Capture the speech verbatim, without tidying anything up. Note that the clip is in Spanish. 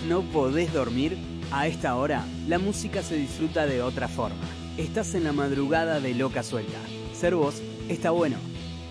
¿No podés dormir? A esta hora, la música se disfruta de otra forma. Estás en la madrugada de Loca Suelta. Ser vos está bueno.